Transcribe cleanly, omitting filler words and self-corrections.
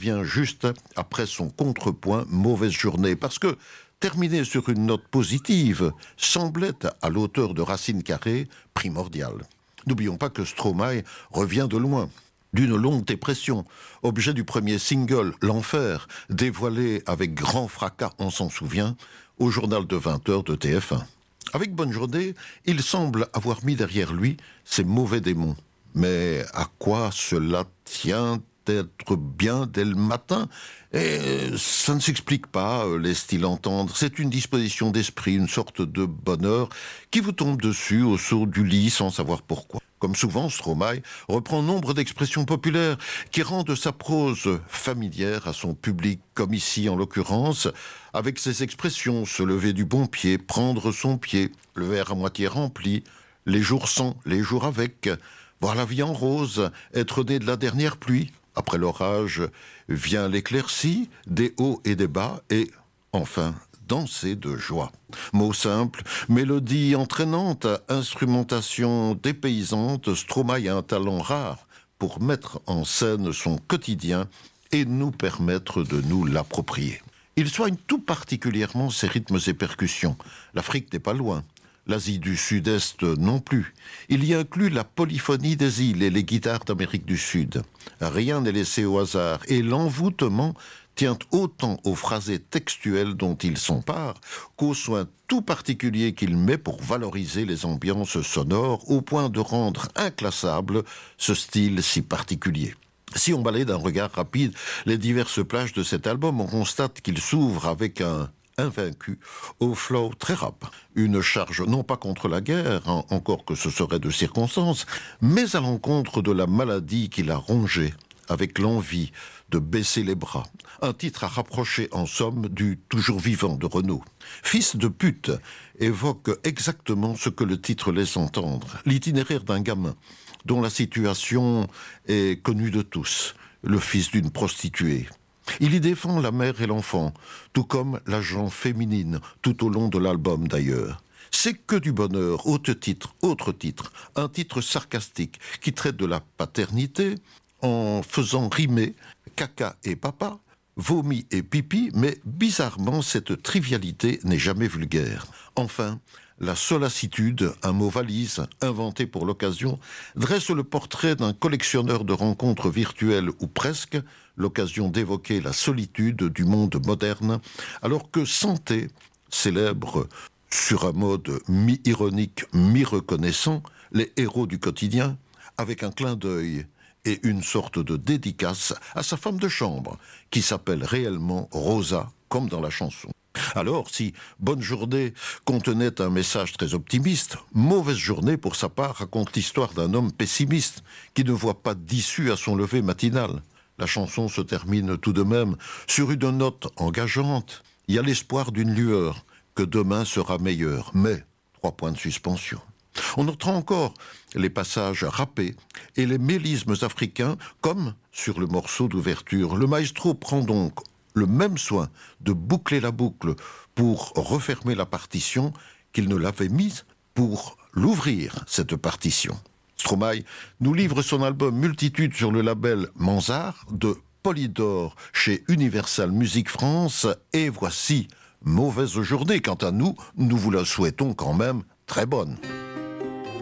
intervient juste après son contrepoint « Mauvaise journée », parce que terminer sur une note positive semblait à l'auteur de Racine carrée primordial. N'oublions pas que Stromae revient de loin, d'une longue dépression, objet du premier single, L'Enfer, dévoilé avec grand fracas, on s'en souvient, au journal de 20h de TF1. Avec Bonne Journée, il semble avoir mis derrière lui ses mauvais démons. Mais à quoi cela tient d'être bien dès le matin? Et ça ne s'explique pas, laisse-t-il entendre. C'est une disposition d'esprit, une sorte de bonheur qui vous tombe dessus au saut du lit sans savoir pourquoi. Comme souvent, Stromae reprend nombre d'expressions populaires qui rendent sa prose familière à son public, comme ici en l'occurrence, avec ces expressions: se lever du bon pied, prendre son pied, le verre à moitié rempli, les jours sans, les jours avec, voir la vie en rose, être né de la dernière pluie. Après l'orage vient l'éclaircie, des hauts et des bas, et enfin danser de joie. Mots simples, mélodie entraînante, instrumentation dépaysante, Stromae a un talent rare pour mettre en scène son quotidien et nous permettre de nous l'approprier. Il soigne tout particulièrement ses rythmes et percussions. L'Afrique n'est pas loin. L'Asie du Sud-Est non plus. Il y inclut la polyphonie des îles et les guitares d'Amérique du Sud. Rien n'est laissé au hasard et l'envoûtement tient autant aux phrasés textuels dont il s'empare qu'aux soins tout particuliers qu'il met pour valoriser les ambiances sonores au point de rendre inclassable ce style si particulier. Si on balaye d'un regard rapide les diverses plages de cet album, on constate qu'il s'ouvre avec un invaincu au flow très rap. Une charge non pas contre la guerre, encore que ce serait de circonstance, mais à l'encontre de la maladie qui l'a rongé, avec l'envie de baisser les bras. Un titre à rapprocher en somme du toujours vivant de Renaud. Fils de pute évoque exactement ce que le titre laisse entendre, l'itinéraire d'un gamin dont la situation est connue de tous, le fils d'une prostituée. Il y défend la mère et l'enfant, tout comme la gent féminine, tout au long de l'album d'ailleurs. C'est que du bonheur, autre titre, un titre sarcastique qui traite de la paternité en faisant rimer caca et papa, vomi et pipi, mais bizarrement cette trivialité n'est jamais vulgaire. Enfin, la solacitude, un mot valise inventé pour l'occasion, dresse le portrait d'un collectionneur de rencontres virtuelles ou presque, l'occasion d'évoquer la solitude du monde moderne, alors que Santé célèbre, sur un mode mi-ironique, mi-reconnaissant, les héros du quotidien, avec un clin d'œil et une sorte de dédicace à sa femme de chambre, qui s'appelle réellement Rosa, comme dans la chanson. Alors, si Bonne Journée contenait un message très optimiste, Mauvaise Journée, pour sa part, raconte l'histoire d'un homme pessimiste qui ne voit pas d'issue à son lever matinal. La chanson se termine tout de même sur une note engageante. Il y a l'espoir d'une lueur, que demain sera meilleur, mais 3 points de suspension. On notera encore les passages rappés et les mélismes africains, comme sur le morceau d'ouverture. Le maestro prend donc le même soin de boucler la boucle pour refermer la partition qu'il ne l'avait mise pour l'ouvrir, cette partition. Stromae nous livre son album Multitude sur le label Mansart de Polydor chez Universal Music France, et voici Mauvaise Journée. Quant à nous, nous vous la souhaitons quand même très bonne.